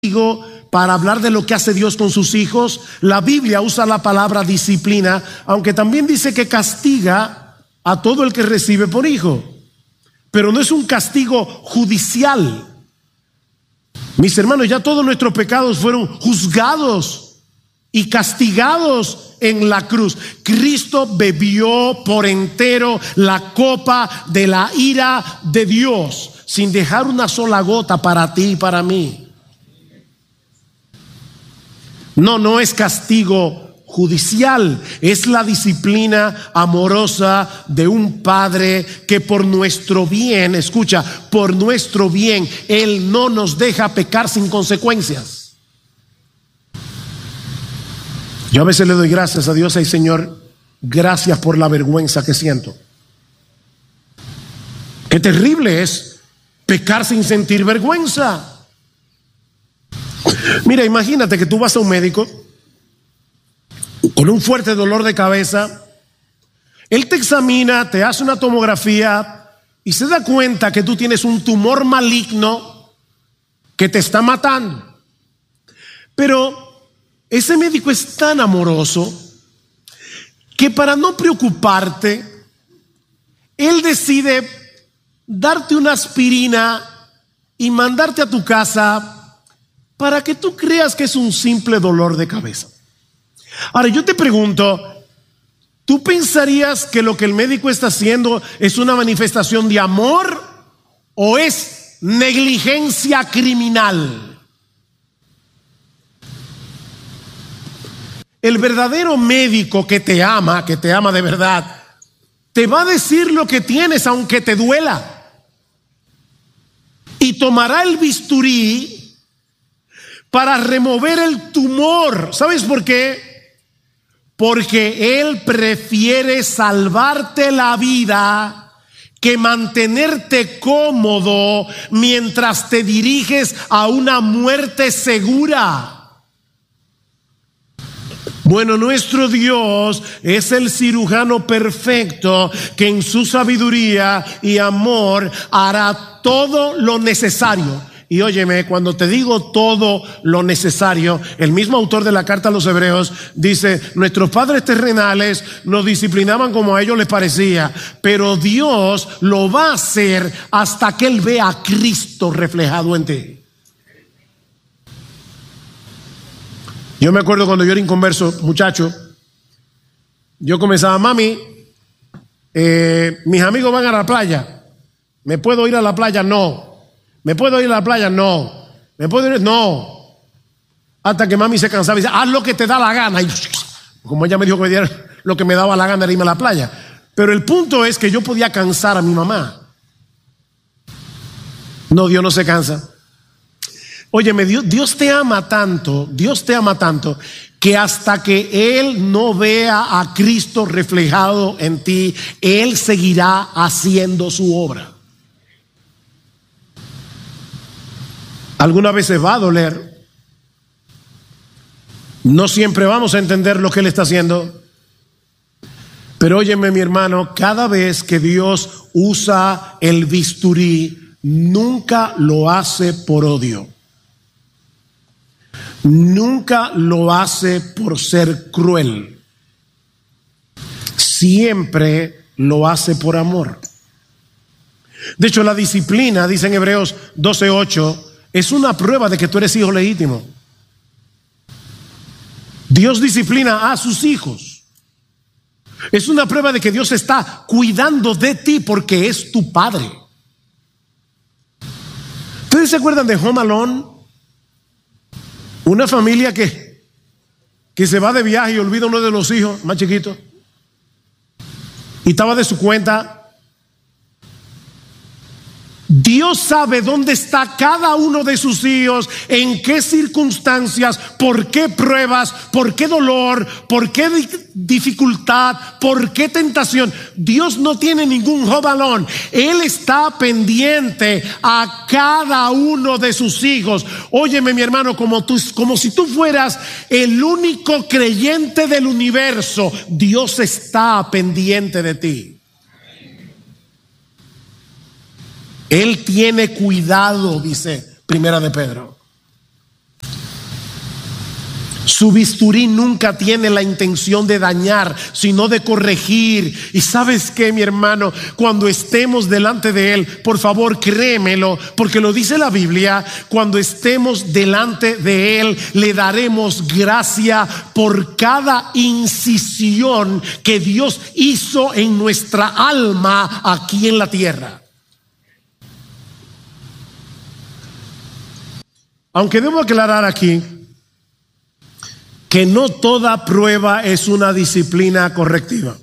para hablar de lo que hace Dios con sus hijos. La Biblia usa la palabra disciplina, aunque también dice que castiga a todo el que recibe por hijo. Pero no es un castigo judicial. Mis hermanos, ya todos nuestros pecados fueron juzgados y castigados en la cruz. Cristo bebió por entero la copa de la ira de Dios, sin dejar una sola gota para ti y para mí. No es castigo judicial, es la disciplina amorosa de un padre que por nuestro bien, escucha, por nuestro bien, Él no nos deja pecar sin consecuencias. Yo a veces le doy gracias a Dios, ay Señor, gracias por la vergüenza que siento. Qué terrible es pecar sin sentir vergüenza. Mira, imagínate que tú vas a un médico con un fuerte dolor de cabeza. Él te examina, te hace una tomografía y se da cuenta que tú tienes un tumor maligno que te está matando. Pero ese médico es tan amoroso que para no preocuparte, él decide darte una aspirina y mandarte a tu casa para que tú creas que es un simple dolor de cabeza. Ahora yo te pregunto, ¿tú pensarías que lo que el médico está haciendo es una manifestación de amor o es negligencia criminal? El verdadero médico que te ama de verdad, te va a decir lo que tienes aunque te duela. Y tomará el bisturí para remover el tumor. ¿Sabes por qué? Porque Él prefiere salvarte la vida que mantenerte cómodo mientras te diriges a una muerte segura. Bueno, nuestro Dios es el cirujano perfecto que en su sabiduría y amor hará todo lo necesario. Y óyeme, cuando te digo todo lo necesario, el mismo autor de la carta a los Hebreos dice: nuestros padres terrenales nos disciplinaban como a ellos les parecía, pero Dios lo va a hacer hasta que Él vea a Cristo reflejado en ti. Yo me acuerdo cuando yo era inconverso, muchacho, yo comenzaba: mami, mis amigos van a la playa, ¿me puedo ir a la playa? No. ¿Me puedo ir a la playa? No. ¿Me puedo ir? No. Hasta que mami se cansaba y dice: haz lo que te da la gana. Y como ella me dijo que me diera lo que me daba la gana era irme a la playa. Pero el punto es que yo podía cansar a mi mamá. No, Dios no se cansa. Óyeme, Dios te ama tanto que hasta que Él no vea a Cristo reflejado en ti, Él seguirá haciendo su obra. Algunas veces va a doler. No siempre vamos a entender lo que Él está haciendo. Pero óyeme, mi hermano, cada vez que Dios usa el bisturí, nunca lo hace por odio. Nunca lo hace por ser cruel. Siempre lo hace por amor. De hecho, la disciplina, dice en Hebreos 12:8, es una prueba de que tú eres hijo legítimo. Dios disciplina a sus hijos. Es una prueba de que Dios está cuidando de ti porque es tu padre. ¿Ustedes se acuerdan de Home Alone? Una familia que se va de viaje y olvida uno de los hijos más chiquitos. Y estaba de su cuenta. Dios sabe dónde está cada uno de sus hijos, en qué circunstancias, por qué pruebas, por qué dolor, por qué dificultad, por qué tentación. Dios no tiene ningún home alone. Él está pendiente a cada uno de sus hijos. Óyeme, mi hermano, como si tú fueras el único creyente del universo, Dios está pendiente de ti. Él tiene cuidado, dice Primera de Pedro. Su bisturí nunca tiene la intención de dañar, sino de corregir. Y ¿sabes qué, mi hermano? Cuando estemos delante de Él, por favor, créemelo, porque lo dice la Biblia, cuando estemos delante de Él, le daremos gracia por cada incisión que Dios hizo en nuestra alma aquí en la tierra. Aunque debo aclarar aquí que no toda prueba es una disciplina correctiva.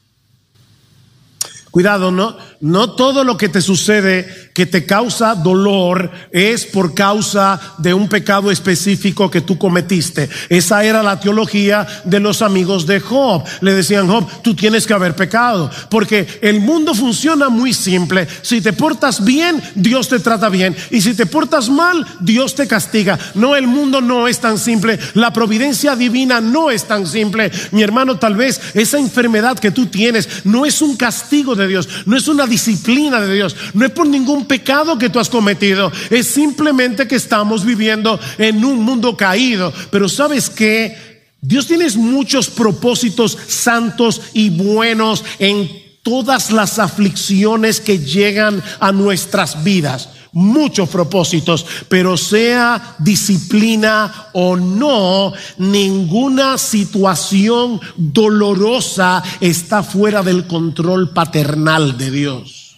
Cuidado, no todo lo que te sucede que te causa dolor es por causa de un pecado específico que tú cometiste. Esa era la teología de los amigos de Job. Le decían: Job, tú tienes que haber pecado, porque el mundo funciona muy simple. Si te portas bien, Dios te trata bien, y si te portas mal, Dios te castiga. No, el mundo no es tan simple. La providencia divina no es tan simple. Mi hermano, tal vez esa enfermedad que tú tienes no es un castigo de Dios, no es una disciplina de Dios, no es por ningún pecado que tú has cometido, es simplemente que estamos viviendo en un mundo caído. Pero ¿sabes qué? Dios tiene muchos propósitos santos y buenos en todas las aflicciones que llegan a nuestras vidas. Muchos propósitos, pero sea disciplina o no, ninguna situación dolorosa está fuera del control paternal de Dios.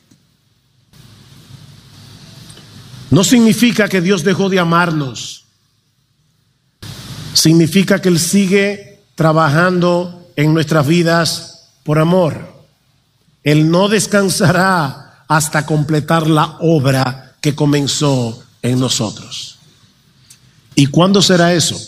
No significa que Dios dejó de amarnos. Significa que Él sigue trabajando en nuestras vidas por amor. Él no descansará hasta completar la obra que comenzó en nosotros. ¿Y cuándo será eso?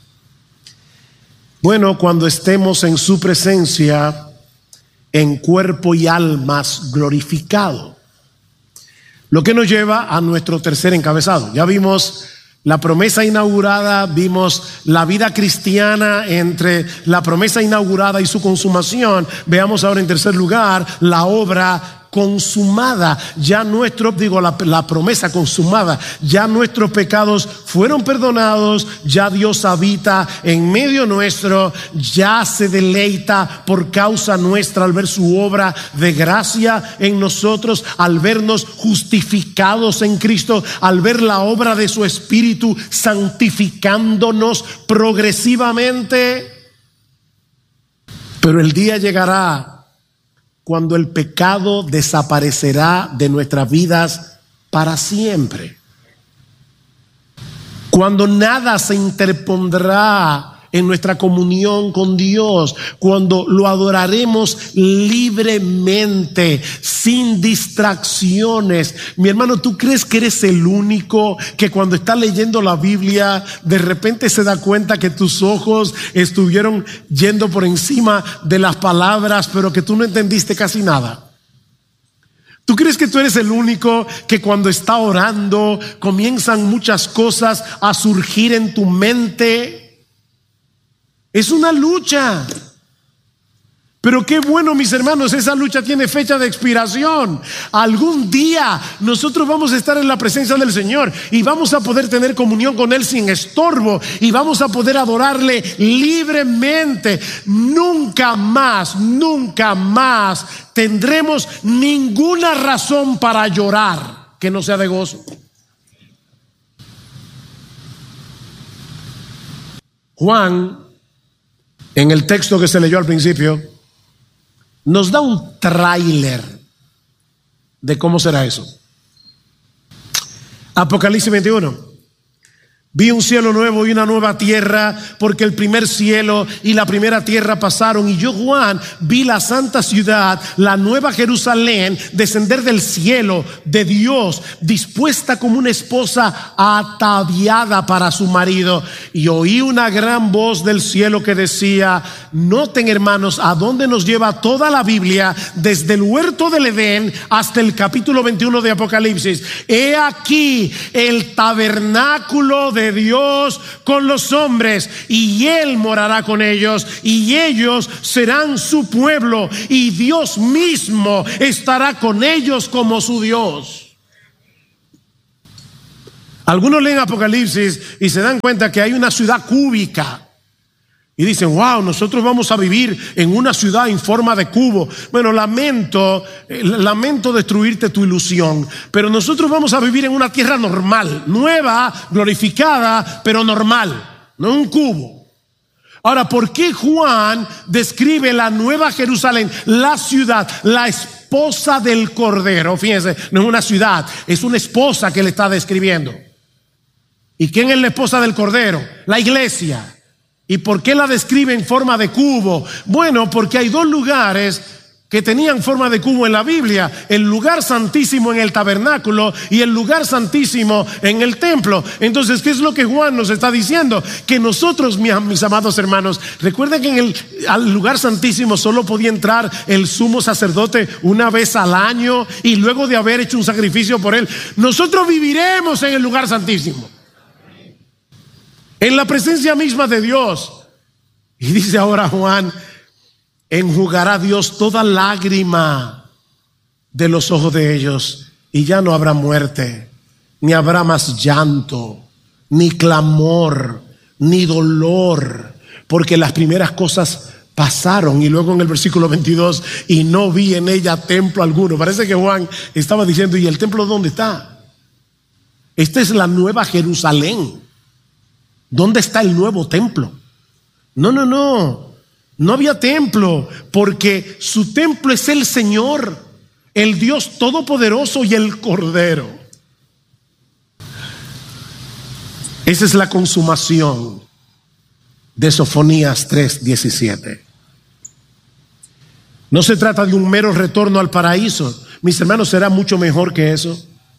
Bueno, cuando estemos en su presencia en cuerpo y almas glorificado. Lo que nos lleva a nuestro tercer encabezado. Ya vimos la promesa inaugurada, vimos la vida cristiana entre la promesa inaugurada y su consumación. Veamos ahora en tercer lugar la obra consumada. Ya la promesa consumada, ya nuestros pecados fueron perdonados, ya Dios habita en medio nuestro, ya se deleita por causa nuestra al ver su obra de gracia en nosotros, al vernos justificados en Cristo, al ver la obra de su Espíritu santificándonos progresivamente. Pero el día llegará cuando el pecado desaparecerá de nuestras vidas para siempre. Cuando nada se interpondrá en nuestra comunión con Dios, cuando lo adoraremos libremente, sin distracciones. Mi hermano, ¿tú crees que eres el único que cuando está leyendo la Biblia de repente se da cuenta que tus ojos estuvieron yendo por encima de las palabras, pero que tú no entendiste casi nada? ¿Tú crees que tú eres el único que cuando está orando comienzan muchas cosas a surgir en tu mente? Es una lucha. Pero qué bueno, mis hermanos, esa lucha tiene fecha de expiración. Algún día nosotros vamos a estar en la presencia del Señor y vamos a poder tener comunión con Él sin estorbo y vamos a poder adorarle libremente. Nunca más tendremos ninguna razón para llorar que no sea de gozo. Juan, en el texto que se leyó al principio, nos da un tráiler de cómo será eso. Apocalipsis 21. Vi un cielo nuevo y una nueva tierra, porque el primer cielo y la primera tierra pasaron, y yo, Juan, vi la santa ciudad, la nueva Jerusalén, descender del cielo de Dios, dispuesta como una esposa ataviada para su marido. Y oí una gran voz del cielo que decía: noten, hermanos, a dónde nos lleva toda la Biblia, desde el huerto del Edén hasta el capítulo 21 de Apocalipsis. He aquí el tabernáculo de Dios con los hombres, y Él morará con ellos, y ellos serán su pueblo, y Dios mismo estará con ellos como su Dios. Algunos leen Apocalipsis y se dan cuenta que hay una ciudad cúbica. Y dicen, wow, nosotros vamos a vivir en una ciudad en forma de cubo. Bueno, lamento destruirte tu ilusión, pero nosotros vamos a vivir en una tierra normal, nueva, glorificada, pero normal, no un cubo. Ahora, ¿por qué Juan describe la nueva Jerusalén, la ciudad, la esposa del Cordero? Fíjense, no es una ciudad, es una esposa que le está describiendo. ¿Y quién es la esposa del Cordero? La iglesia. ¿Y por qué la describe en forma de cubo? Bueno, porque hay dos lugares que tenían forma de cubo en la Biblia: el lugar santísimo en el tabernáculo y el lugar santísimo en el templo. Entonces, ¿qué es lo que Juan nos está diciendo? Que nosotros, mis amados hermanos, recuerden que al lugar santísimo solo podía entrar el sumo sacerdote una vez al año, y luego de haber hecho un sacrificio por él, nosotros viviremos en el lugar santísimo, en la presencia misma de Dios. Y dice ahora Juan, enjugará Dios toda lágrima de los ojos de ellos, y ya no habrá muerte, ni habrá más llanto, ni clamor, ni dolor, porque las primeras cosas pasaron. Y luego en el versículo 22, y no vi en ella templo alguno. Parece que Juan estaba diciendo, ¿y el templo dónde está? Esta es la nueva Jerusalén. ¿Dónde está el nuevo templo? No había templo, porque su templo es el Señor, el Dios Todopoderoso y el Cordero. Esa es la consumación de Sofonías 3:17. No se trata de un mero retorno al paraíso. Mis hermanos, será mucho mejor que eso,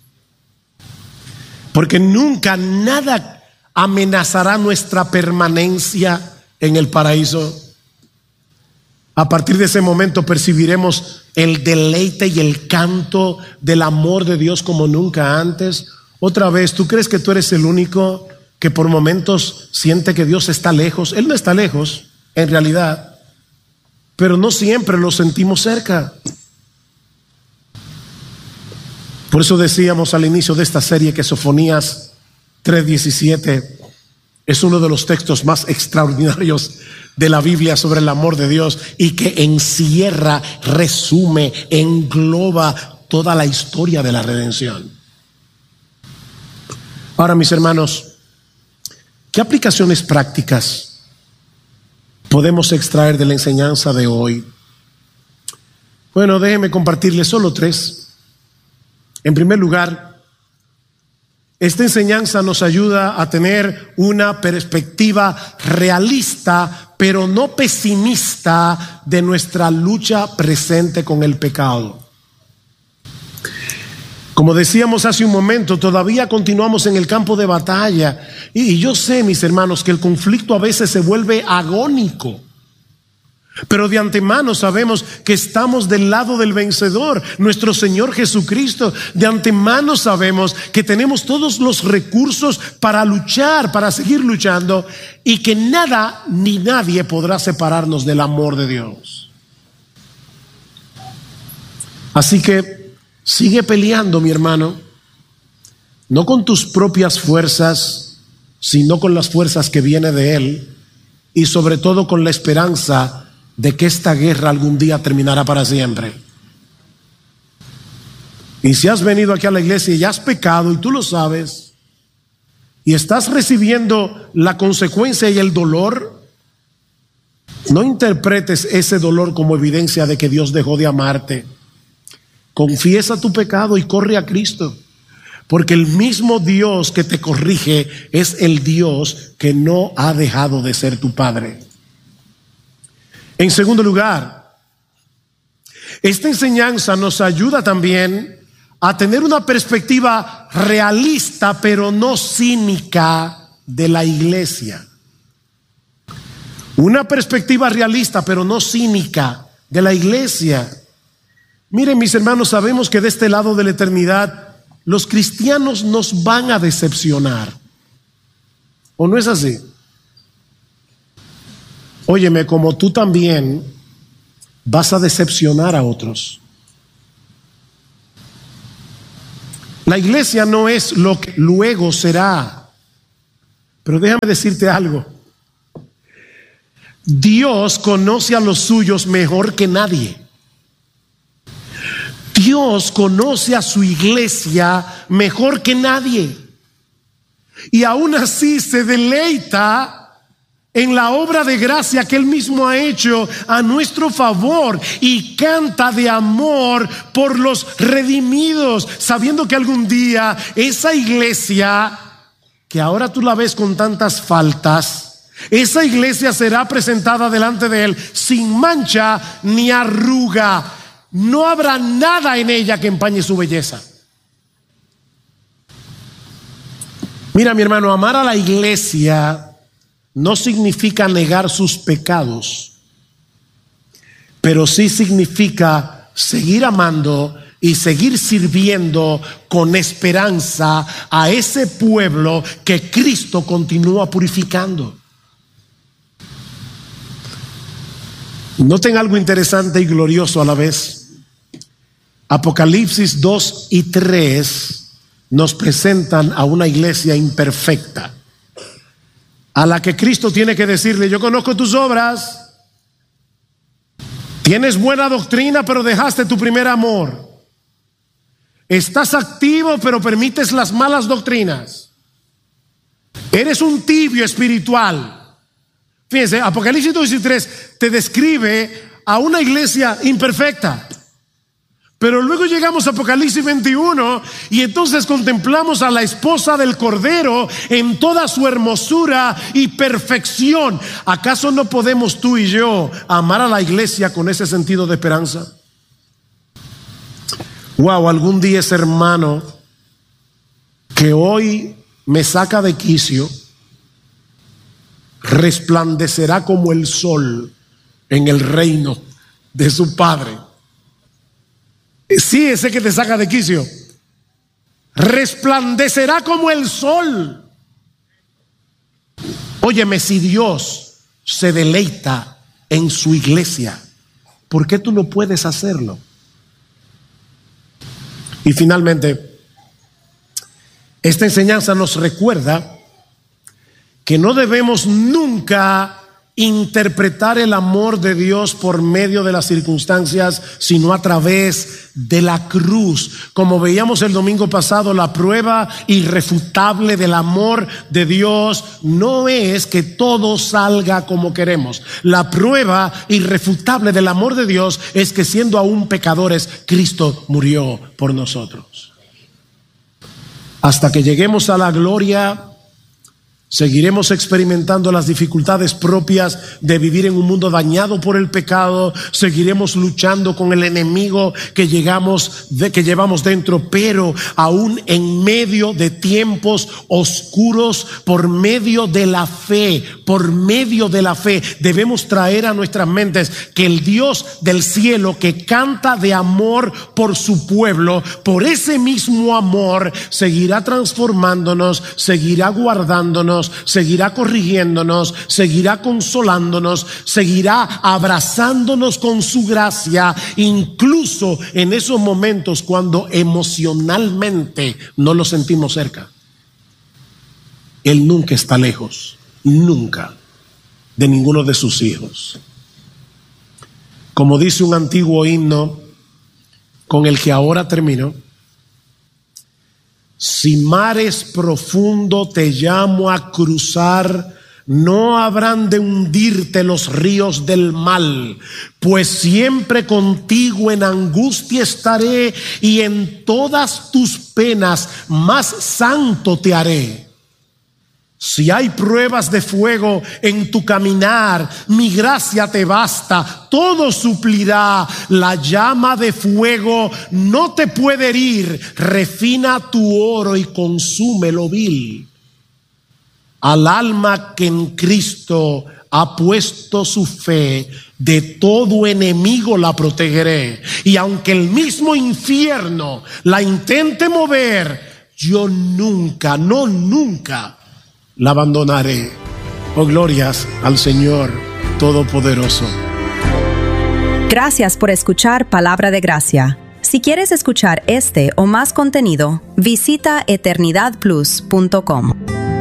porque nunca nada amenazará nuestra permanencia en el paraíso. A partir de ese momento percibiremos el deleite y el canto del amor de Dios como nunca antes. Otra vez, ¿tú crees que tú eres el único que por momentos siente que Dios está lejos? Él no está lejos, en realidad, pero no siempre lo sentimos cerca. Por eso decíamos al inicio de esta serie que Sofonías 3:17 es uno de los textos más extraordinarios de la Biblia sobre el amor de Dios, y que encierra, resume, engloba toda la historia de la redención. Ahora, mis hermanos, ¿qué aplicaciones prácticas podemos extraer de la enseñanza de hoy? Bueno, déjenme compartirles solo 3. En primer lugar, esta enseñanza nos ayuda a tener una perspectiva realista, pero no pesimista, de nuestra lucha presente con el pecado. Como decíamos hace un momento, todavía continuamos en el campo de batalla. Y yo sé, mis hermanos, que el conflicto a veces se vuelve agónico. Pero de antemano sabemos que estamos del lado del vencedor, nuestro Señor Jesucristo. De antemano sabemos que tenemos todos los recursos para luchar, para seguir luchando, y que nada ni nadie podrá separarnos del amor de Dios. Así que sigue peleando, mi hermano, no con tus propias fuerzas, sino con las fuerzas que vienen de Él, y sobre todo con la esperanza de que esta guerra algún día terminará para siempre. Y si has venido aquí a la iglesia y ya has pecado y tú lo sabes, y estás recibiendo la consecuencia y el dolor, no interpretes ese dolor como evidencia de que Dios dejó de amarte. Confiesa tu pecado y corre a Cristo, porque el mismo Dios que te corrige es el Dios que no ha dejado de ser tu Padre. En segundo lugar, esta enseñanza nos ayuda también a tener una perspectiva realista, pero no cínica, de la iglesia. Una perspectiva realista, pero no cínica, de la iglesia. Miren, mis hermanos, sabemos que de este lado de la eternidad los cristianos nos van a decepcionar. ¿O no es así? Óyeme, como tú también vas a decepcionar a otros. La iglesia no es lo que luego será. Pero déjame decirte algo. Dios conoce a los suyos mejor que nadie. Dios conoce a su iglesia mejor que nadie. Y aún así se deleita en la obra de gracia que Él mismo ha hecho a nuestro favor y canta de amor por los redimidos, sabiendo que algún día esa iglesia, que ahora tú la ves con tantas faltas, esa iglesia será presentada delante de Él sin mancha ni arruga. No habrá nada en ella que empañe su belleza. Mira, mi hermano, amar a la iglesia no significa negar sus pecados, pero sí significa seguir amando y seguir sirviendo con esperanza a ese pueblo que Cristo continúa purificando. Noten algo interesante y glorioso a la vez. Apocalipsis 2 y 3 nos presentan a una iglesia imperfecta, a la que Cristo tiene que decirle: yo conozco tus obras, tienes buena doctrina, pero dejaste tu primer amor. Estás activo, pero permites las malas doctrinas. Eres un tibio espiritual. Fíjense, Apocalipsis 2 y 3 te describe a una iglesia imperfecta. Pero luego llegamos a Apocalipsis 21 y entonces contemplamos a la esposa del Cordero en toda su hermosura y perfección. ¿Acaso no podemos tú y yo amar a la iglesia con ese sentido de esperanza? Wow, algún día ese hermano que hoy me saca de quicio resplandecerá como el sol en el reino de su Padre. Sí, ese que te saca de quicio resplandecerá como el sol. Óyeme, si Dios se deleita en su iglesia, ¿por qué tú no puedes hacerlo? Y finalmente, esta enseñanza nos recuerda que no debemos nunca interpretar el amor de Dios por medio de las circunstancias, sino a través de la cruz. Como veíamos el domingo pasado, la prueba irrefutable del amor de Dios no es que todo salga como queremos. La prueba irrefutable del amor de Dios es que, siendo aún pecadores, Cristo murió por nosotros. Hasta que lleguemos a la gloria, seguiremos experimentando las dificultades propias de vivir en un mundo dañado por el pecado. Seguiremos luchando con el enemigo que llevamos dentro, pero aún en medio de tiempos oscuros, por medio de la fe, debemos traer a nuestras mentes que el Dios del cielo, que canta de amor por su pueblo, por ese mismo amor seguirá transformándonos, seguirá guardándonos, seguirá corrigiéndonos, seguirá consolándonos, seguirá abrazándonos con su gracia, incluso en esos momentos cuando emocionalmente no lo sentimos cerca. Él nunca está lejos, nunca, de ninguno de sus hijos. Como dice un antiguo himno con el que ahora termino: si mares profundo te llamo a cruzar, no habrán de hundirte los ríos del mal, pues siempre contigo en angustia estaré y en todas tus penas más santo te haré. Si hay pruebas de fuego en tu caminar, mi gracia te basta, todo suplirá. La llama de fuego no te puede herir, refina tu oro y consume lo vil. Al alma que en Cristo ha puesto su fe, de todo enemigo la protegeré. Y aunque el mismo infierno la intente mover, yo nunca la abandonaré. Oh, glorias al Señor Todopoderoso. Gracias por escuchar Palabra de Gracia. Si quieres escuchar este o más contenido, visita eternidadplus.com.